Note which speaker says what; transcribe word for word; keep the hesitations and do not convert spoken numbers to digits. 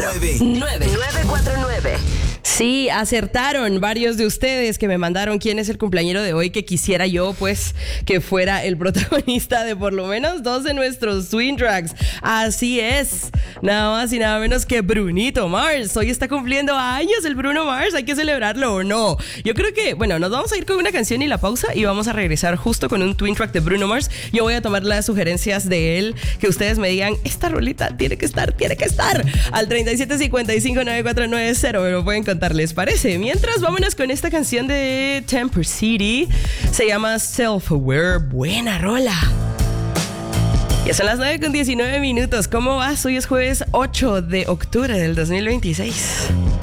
Speaker 1: nueve nueve cuatro nueve.
Speaker 2: Sí, acertaron varios de ustedes que me mandaron quién es el cumpleañero de hoy, que quisiera yo pues que fuera el protagonista de por lo menos dos de nuestros Twin Tracks. Así es, nada más y nada menos que Brunito Mars. Hoy está cumpliendo años el Bruno Mars, hay que celebrarlo o no. Yo creo que, bueno, nos vamos a ir con una canción y la pausa y vamos a regresar justo con un Twin Track de Bruno Mars. Yo voy a tomar las sugerencias de él, que ustedes me digan, esta rolita tiene que estar, tiene que estar al treinta y siete cincuenta y cinco noventa y cuatro noventa, me lo pueden contar, ¿les parece? Mientras, vámonos con esta canción de Temper City, se llama Self Aware, buena rola. Ya son las nueve con diecinueve minutos. ¿Cómo vas? Hoy es jueves ocho de octubre del dos mil veintiséis.